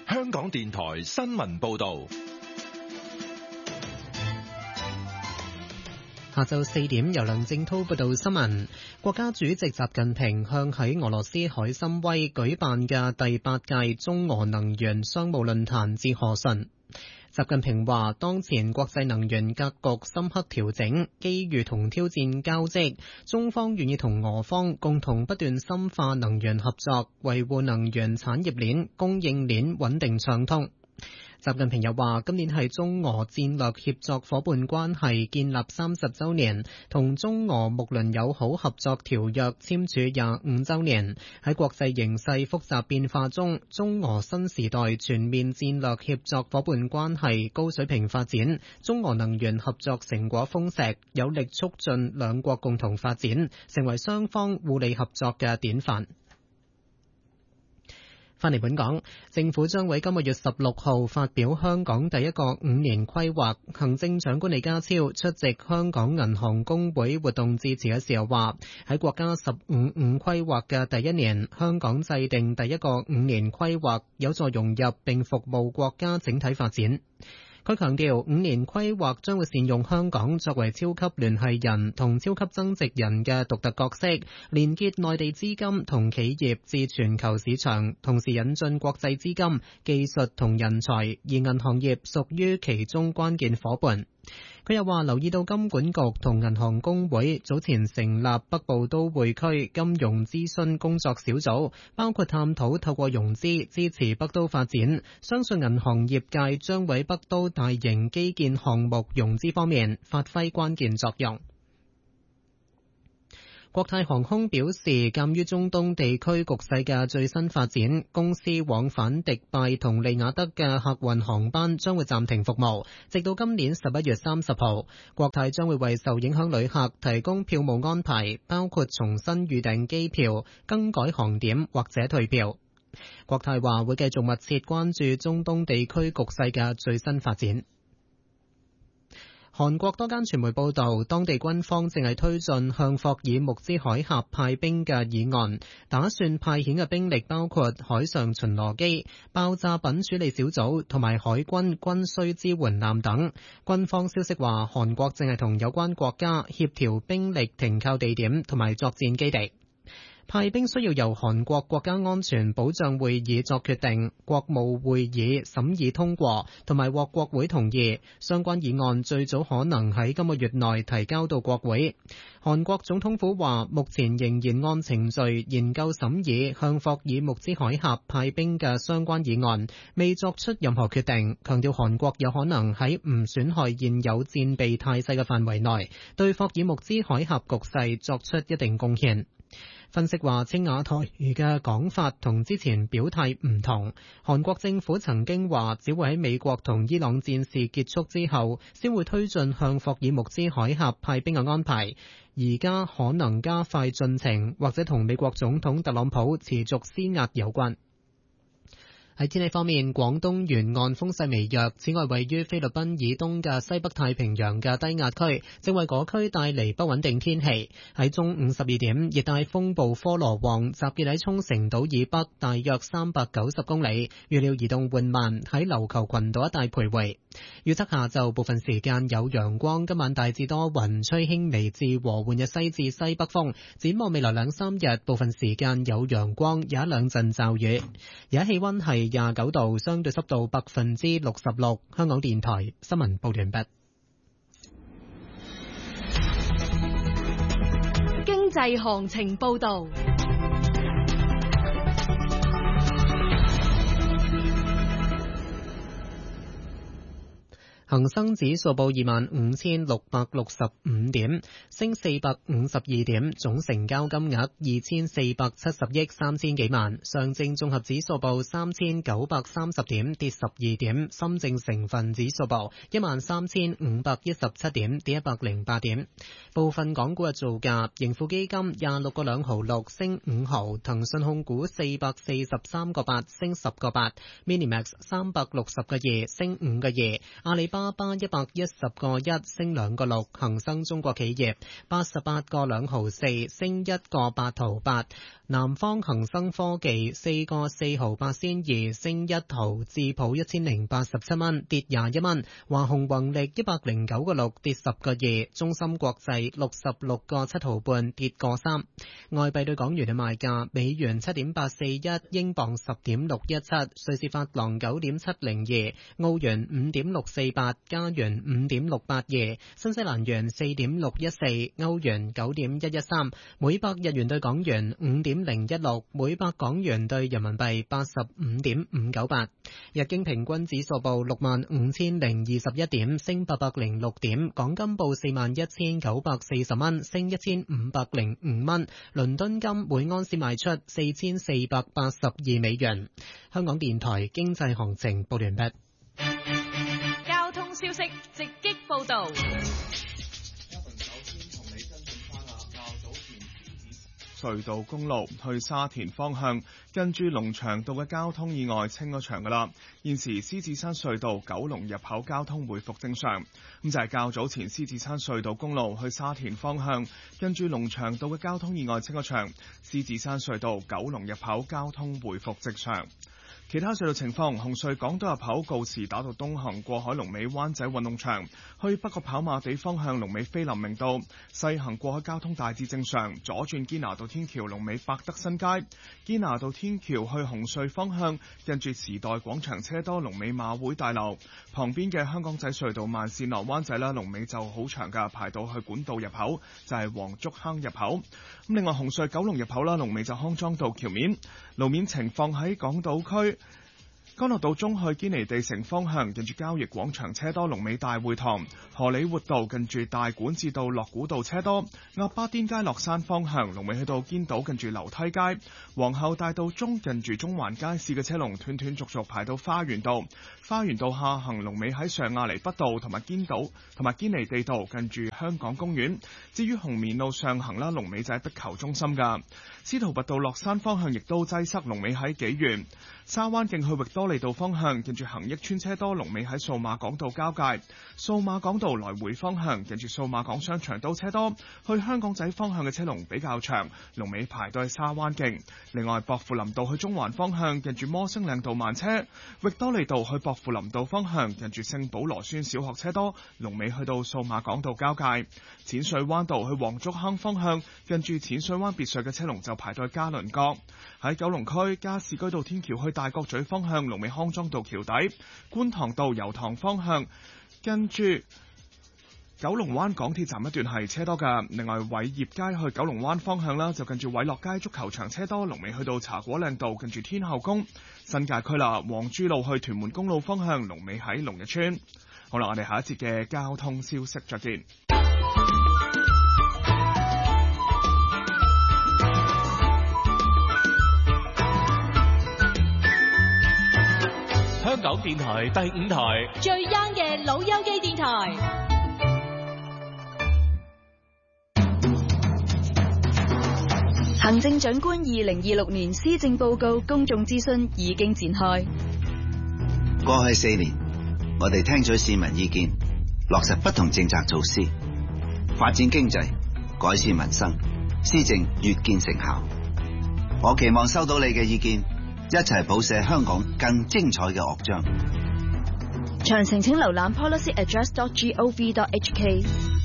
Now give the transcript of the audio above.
香港電台新聞報道。 下晝4點，由梁正濤報道新聞。國家主席習近平向喺俄羅斯海參崴舉辦嘅第8屆中俄能源商務論壇致賀信。習近平話，當前國際能源格局深刻調整，機遇同挑戰交織，中方願意同俄方共同不斷深化能源合作，維護能源產業鏈、供應鏈穩定暢通。習近平又話，今年係中俄戰略協作夥伴關係建立30週年，同中俄睦鄰友好合作條約簽署25週年。喺國際形勢複雜變化中，中俄新時代全面戰略協作夥伴關係高水平發展，中俄能源合作成果豐碩，有力促進兩國共同發展，成為雙方互利合作嘅典範。返嚟本港，政府將喺今個月16號發表香港第一個5年規劃。行政長官李家超出席香港銀行公會活動致辭嘅時候話，喺國家15五規劃嘅第一年，香港制定第一個5年規劃，有助融入並服務國家整體發展。佢強調，5年規劃將會善用香港作為超級聯繫人同超級增值人嘅獨特角色，連結內地資金同企業至全球市場，同時引進國際資金、技術同人才，而銀行業屬於其中關鍵夥伴。佢又話，留意到金管局同銀行公會早前成立北部都會區金融諮詢工作小組，包括探討透過融資支持北都發展。相信銀行業界將喺北都大型基建項目融資方面發揮關鍵作用。國泰航空表示，鑑於中東地區局勢嘅最新發展，公司往返迪拜同利雅得嘅客運航班將會暫停服務，直到今年11月30號。國泰將會為受影響旅客提供票務安排，包括重新預訂機票、更改航點或者退票。國泰話會繼續密切關注中東地區局勢嘅最新發展。韓國多間傳媒報道，當地軍方正係推進向霍爾木茲海峽派兵嘅議案，打算派遣嘅兵力包括海上巡邏機、爆炸品處理小組同埋海軍軍需支援艦等。軍方消息話，韓國正係同有關國家協調兵力停靠地點同埋作戰基地。派兵需要由韓國國家安全保障會議作決定，國務會議審議通過，同埋獲國會同意。相關議案最早可能喺今個月內提交到國會。韓國總統府話，目前仍然按程序研究審議向霍爾木茲海峽派兵嘅相關議案，未作出任何決定，強調韓國有可能喺唔損害現有戰備態勢嘅範圍內，對霍爾木茲海峽局勢作出一定貢獻。分析話，青瓦台語嘅講法同之前表態唔同。韓國政府曾經話，只會喺美國同伊朗戰事結束之後，先會推進向霍爾木茲海峽派兵嘅安排。而家可能加快進程，或者同美國總統特朗普持續施壓有關。喺天氣方面，廣東沿岸風勢微弱，此外位於菲律賓以東嘅西北太平洋嘅低壓區正為嗰區帶嚟不穩定天氣。喺中午12點，熱帶風暴科羅旺集結喺沖繩島以北大約390公里，預料移動緩慢，喺琉球群島一帶徘徊。預測下晝部分時間有陽光，今晚大致多雲，吹輕微至和緩嘅西至西北風。展望未來2-3日，部分時間有陽光，有一兩陣驟雨。而家氣溫係29度，相對濕度66%。香港電台新聞報完畢。 經濟行情報道。 恒生指數報25,665點，升452點，總成交金額2470億3千幾萬。上證綜合指數報3930點，跌12點。深證成分指數報13517點，跌108點。部分港股嘅造價：盈富基金26個2毫6，升5毫；騰訊控股443個8，升10個8；Minimax 360個2，升5個2；阿里巴巴巴110個1升2個6，恒生中國企業88個2毫4升1個8毫8，南方恒生科技4個4毫8仙2升1毫，智普1087蚊跌21蚊，華虹宏力109個6跌10個2，中芯國際66個7毫半跌個3。外幣對港元嘅賣價：美元7.841，英鎊10.617，瑞士法郎9.702，澳元5.648，加元5.682，新西蘭元4.614，歐元9.113，每百日元對港元5.016，每百港元對人民幣85.598。日經平均指數報65,021點，升806點。港金報41,940蚊，升1,505蚊。倫敦金每盎司賣出4,482美元。香港電台經濟行情報完畢。 交通消息直擊報道。 隧道公路去沙田方向，近住龍翔道嘅交通意外清咗場噶啦。現時獅子山隧道九龍入口交通回復正常。咁就係較早前獅子山隧道公路去沙田方向，近住龍翔道嘅交通意外清咗場，獅子山隧道九龍入口交通回復正常。其他隧道情況：紅隧港島入口告士打道東行過海龍尾灣仔運動場，去北角跑馬地方向龍尾菲林明道；西行過海交通大致正常，左轉堅拿道天橋龍尾百德新街；堅拿道天橋去紅隧方向，近住時代廣場車多，龍尾馬會大樓旁邊嘅香港仔隧道慢線落灣仔啦，龍尾就好長㗎，排到去管道入口就係黃竹坑入口。咁另外紅隧九龍入口啦，龍尾就康莊道橋面。路面情況喺港島區。干諾道中去堅尼地城方向，近住交易廣場車多，龍尾大會堂；荷里活道近住大管至到樂古道車多；鴨巴甸街落山方向，龍尾去到堅道近住樓梯街；皇后大道中近住中環街市嘅車龍斷斷續續排到花園道；花園道下行龍尾喺上亞厘畢道同埋堅道同埋堅尼地道近住香港公園。至於紅棉路上行啦，龍尾就喺壁球中心㗎；司徒拔道落山方向亦都擠塞，龍尾喺紀元；沙灣徑去域多利道方向，近住恒益村車多，龍尾喺數碼港道交界；數碼港道來回方向，近住數碼港商場都車多，去香港仔方向嘅車龍比較長，龍尾排到去沙灣徑。另外，薄扶林道去中環方向，近住摩星嶺道慢車；域多利道去薄扶林道方向，近住聖保羅孫小學車多，龍尾去到數碼港道交界；淺水灣道去黃竹坑方向，近住淺水灣別墅嘅車龍就排到去嘉麟閣。喺九龍區加士居道天橋去大角咀方向，龍尾康莊道橋底；觀塘道油塘方向，跟住九龍灣港鐵站一段係車多㗎。另外，偉業街去九龍灣方向啦，就近住偉樂街足球場車多，龍尾去到茶果嶺道近住天后宮。新界區啦，黃珠路去屯門公路方向，龍尾喺龍日村。好啦，我哋下一節嘅交通消息再見。 香港電台第5台最 young 嘅老友記電台。 行政長官2026年施政報告公眾諮詢已經展開。 過去4年，我哋聽取市民意見，落實不同政策措施，發展經濟，改善民生，施政越見成效。我期望收到你嘅意見，一齊譜寫香港更精彩嘅樂章。 詳情請瀏覽policyaddress.gov.hk。